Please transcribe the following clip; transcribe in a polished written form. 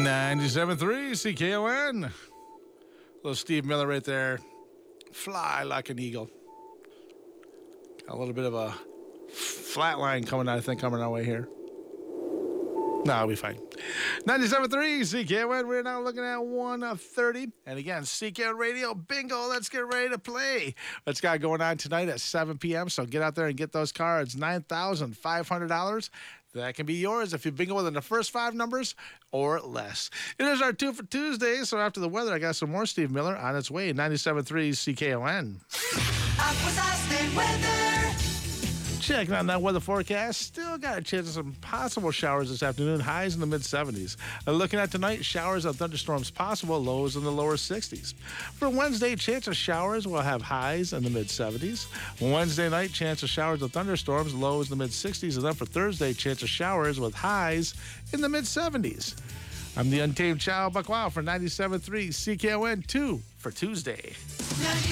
97.3 CKON. Little Steve Miller right there. Fly like an eagle. Got a little bit of a flat line coming our way here. No, I'll be fine. 97.3 CKON. We're now looking at 1:30. And again, CKON Radio Bingo. Let's get ready to play. What's got going on tonight at 7 p.m. So get out there and get those cards. $9,500. That can be yours if you bingo within the first 5 numbers or less. It is our 2 for Tuesday. So after the weather, I got some more Steve Miller on its way. 97.3 CKON. Weather. Checking on that weather forecast. Still got a chance of some possible showers this afternoon. Highs in the mid-70s. Looking at tonight, showers and thunderstorms possible. Lows in the lower 60s. For Wednesday, chance of showers. We'll have highs in the mid-70s. Wednesday night, chance of showers and thunderstorms. Lows in the mid-60s. And then for Thursday, chance of showers with highs in the mid-70s. I'm the Untamed Child Buck Wild for 97.3 CKON 2 for Tuesday.